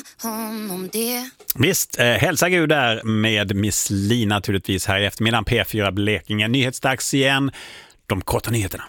honom det. Visst, hälsa Gud där med Miss Li naturligtvis här i eftermiddagen. P4 Blekinge. Nyhetsdags igen. De korta nyheterna.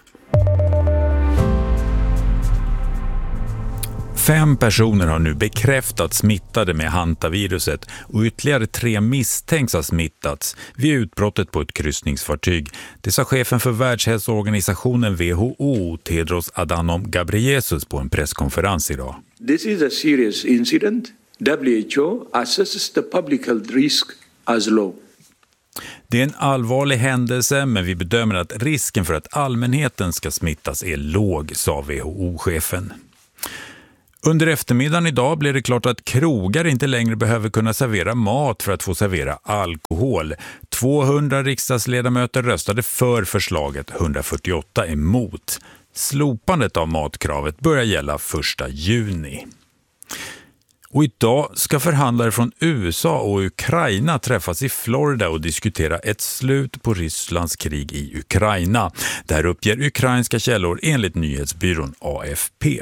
5 personer har nu bekräftats smittade med hantaviruset och ytterligare 3 misstänks ha smittats vid utbrottet på ett kryssningsfartyg. Det sa chefen för Världshälsoorganisationen WHO, Tedros Adhanom Ghebreyesus, på en presskonferens idag. This is a serious incident. WHO assesses the public health risk as low. Det är en allvarlig händelse, men vi bedömer att risken för att allmänheten ska smittas är låg, sa WHO-chefen. Under eftermiddagen idag blev det klart att krogar inte längre behöver kunna servera mat för att få servera alkohol. 200 riksdagsledamöter röstade för förslaget, 148 emot. Slopandet av matkravet börjar gälla 1 juni. Och idag ska förhandlare från USA och Ukraina träffas i Florida och diskutera ett slut på Rysslands krig i Ukraina. Där uppger ukrainska källor enligt nyhetsbyrån AFP.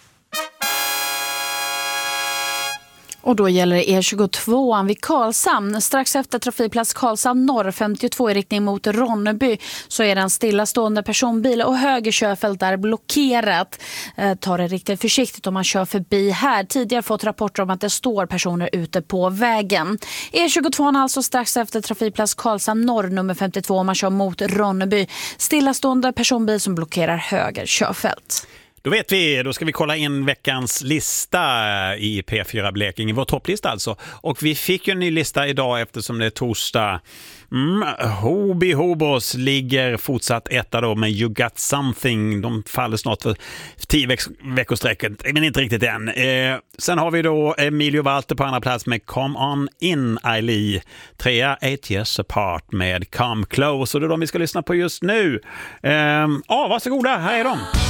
Och då gäller det E22 vid Karlshamn. Strax efter trafikplats Karlshamn norr 52 i riktning mot Ronneby så är det en stillastående personbil och höger körfält är blockerat. Ta det riktigt försiktigt om man kör förbi här. Tidigare fått rapporter om att det står personer ute på vägen. E22 alltså strax efter trafikplats Karlshamn norr nummer 52 om man kör mot Ronneby. Stillastående personbil som blockerar höger körfält. Då vet vi, då ska vi kolla in veckans lista i P4 Blekinge, vår topplista alltså. Och vi fick ju en ny lista idag eftersom det är torsdag. Hobby Hobos ligger fortsatt etta då med You Got Something. De faller snart för 10 veckosträcket, men inte riktigt än. Sen har vi då Emilio Walter på andra plats med Come On In Ailey. 3 8 Years Apart med Come Close. Och det är de vi ska lyssna på just nu. Varsågoda, här är de.